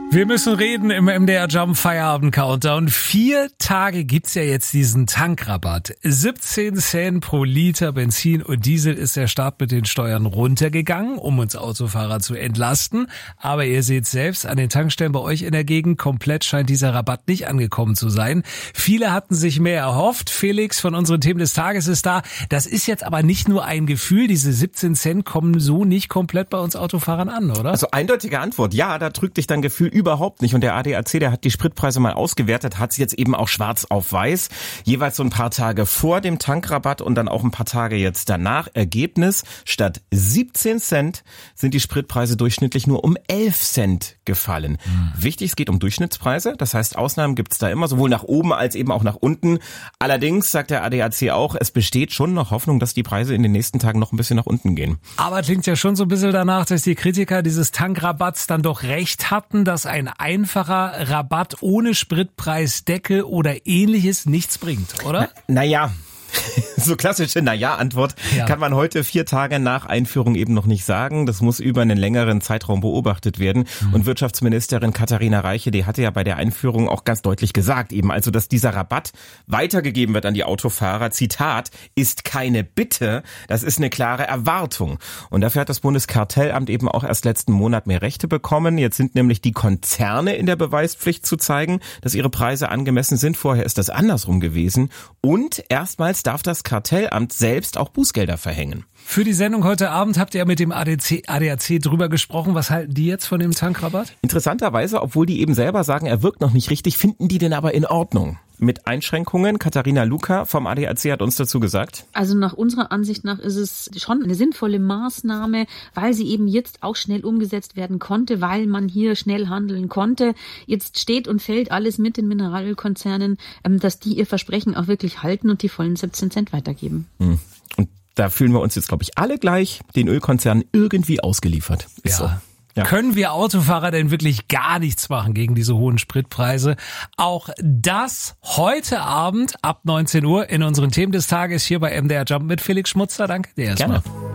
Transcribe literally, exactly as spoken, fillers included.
Wir müssen reden im M D R Jump Feierabend Countdown. Vier Tage gibt's ja jetzt diesen Tankrabatt. siebzehn Cent pro Liter Benzin und Diesel ist der Staat mit den Steuern runtergegangen, um uns Autofahrer zu entlasten. Aber ihr seht selbst, an den Tankstellen bei euch in der Gegend komplett scheint dieser Rabatt nicht angekommen zu sein. Viele hatten sich mehr erhofft. Felix von unseren Themen des Tages ist da. Das ist jetzt aber nicht nur ein Gefühl. Diese siebzehn Cent kommen so nicht komplett bei uns Autofahrern an, oder? Also eindeutige Antwort. Ja, da drückt dich dein Gefühl überhaupt nicht. Und der A D A C, der hat die Spritpreise mal ausgewertet, hat es jetzt eben auch schwarz auf weiß. Jeweils so ein paar Tage vor dem Tankrabatt und dann auch ein paar Tage jetzt danach. Ergebnis: Statt siebzehn Cent sind die Spritpreise durchschnittlich nur um elf Cent gefallen. Mhm. Wichtig, es geht um Durchschnittspreise. Das heißt, Ausnahmen gibt es da immer, sowohl nach oben als eben auch nach unten. Allerdings sagt der A D A C auch, es besteht schon noch Hoffnung, dass die Preise in den nächsten Tagen noch ein bisschen nach unten gehen. Aber klingt ja schon so ein bisschen danach, dass die Kritiker dieses Tankrabatts dann doch recht hatten, dass ein einfacher Rabatt ohne Spritpreisdeckel oder ähnliches nichts bringt, oder? Naja. So klassische Naja-Antwort ja. Kann man heute vier Tage nach Einführung eben noch nicht sagen. Das muss über einen längeren Zeitraum beobachtet werden. Mhm. Und Wirtschaftsministerin Katharina Reiche, die hatte ja bei der Einführung auch ganz deutlich gesagt, eben also, dass dieser Rabatt weitergegeben wird an die Autofahrer. Zitat, ist keine Bitte, das ist eine klare Erwartung. Und dafür hat das Bundeskartellamt eben auch erst letzten Monat mehr Rechte bekommen. Jetzt sind nämlich die Konzerne in der Beweispflicht zu zeigen, dass ihre Preise angemessen sind. Vorher ist das andersrum gewesen. Und erstmals darf das Kartellamt selbst auch Bußgelder verhängen. Für die Sendung heute Abend habt ihr mit dem A D A C drüber gesprochen. Was halten die jetzt von dem Tankrabatt? Interessanterweise, obwohl die eben selber sagen, er wirkt noch nicht richtig, finden die den aber in Ordnung. Mit Einschränkungen. Katharina Luca vom A D A C hat uns dazu gesagt. Also nach unserer Ansicht nach ist es schon eine sinnvolle Maßnahme, weil sie eben jetzt auch schnell umgesetzt werden konnte, weil man hier schnell handeln konnte. Jetzt steht und fällt alles mit den Mineralölkonzernen, dass die ihr Versprechen auch wirklich halten und die vollen siebzehn Cent weitergeben. Hm. Und da fühlen wir uns jetzt, glaube ich, alle gleich den Ölkonzernen irgendwie ausgeliefert. Ist ja. so. Ja. Können wir Autofahrer denn wirklich gar nichts machen gegen diese hohen Spritpreise? Auch das heute Abend ab neunzehn Uhr in unseren Themen des Tages hier bei M D R Jump mit Felix Schmutzer. Danke dir erstmal. Gerne.